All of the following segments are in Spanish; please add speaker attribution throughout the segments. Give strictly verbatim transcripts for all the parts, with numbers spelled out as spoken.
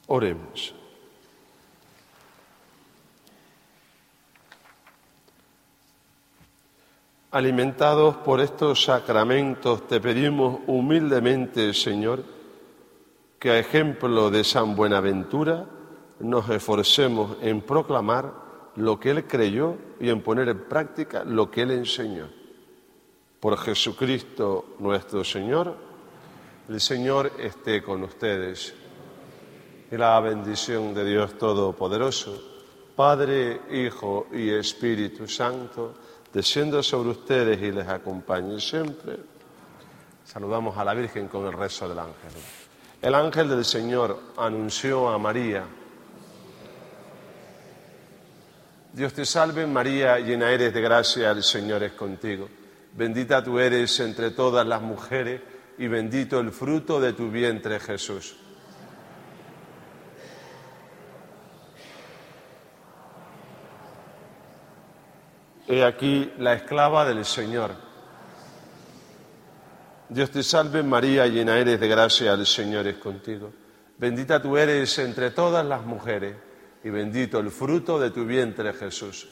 Speaker 1: Oremos. Alimentados por estos sacramentos, te pedimos humildemente, Señor, que a ejemplo de San Buenaventura nos esforcemos en proclamar lo que Él creyó y en poner en práctica lo que Él enseñó. Por Jesucristo nuestro Señor, el Señor esté con ustedes. Y la bendición de Dios Todopoderoso, Padre, Hijo y Espíritu Santo, descienda sobre ustedes y les acompañe siempre. Saludamos a la Virgen con el rezo del ángel. El ángel del Señor anunció a María: Dios te salve María, llena eres de gracia, el Señor es contigo. Bendita tú eres entre todas las mujeres y bendito el fruto de tu vientre, Jesús. He aquí la esclava del Señor. Dios te salve María, llena eres de gracia, el Señor es contigo. Bendita tú eres entre todas las mujeres y bendito el fruto de tu vientre, Jesús.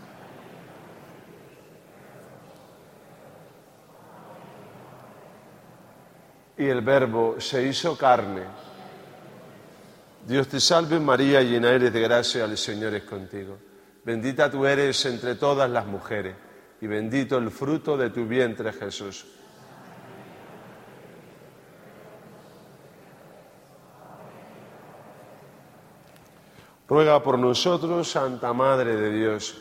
Speaker 1: Y el Verbo se hizo carne. Dios te salve María, llena eres de gracia, el Señor es contigo. Bendita tú eres entre todas las mujeres y bendito el fruto de tu vientre, Jesús. Ruega por nosotros, Santa Madre de Dios.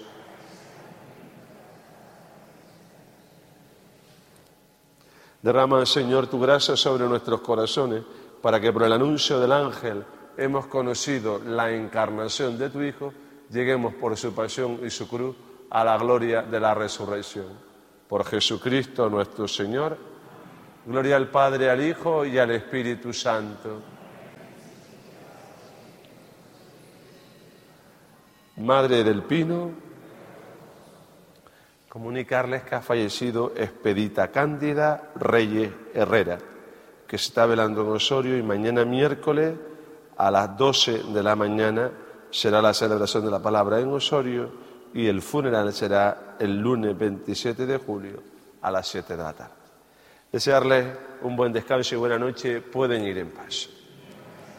Speaker 1: Derrama, Señor, tu gracia sobre nuestros corazones, para que por el anuncio del ángel hemos conocido la encarnación de tu Hijo, lleguemos por su pasión y su cruz a la gloria de la resurrección. Por Jesucristo nuestro Señor, gloria al Padre, al Hijo y al Espíritu Santo. Madre del Pino, comunicarles que ha fallecido Expedita Cándida Reyes Herrera, que se está velando en Osorio, y mañana miércoles a las doce de la mañana será la celebración de la palabra en Osorio y el funeral será el lunes veintisiete de julio a las siete de la tarde. Desearles un buen descanso y buena noche. Pueden ir en paz.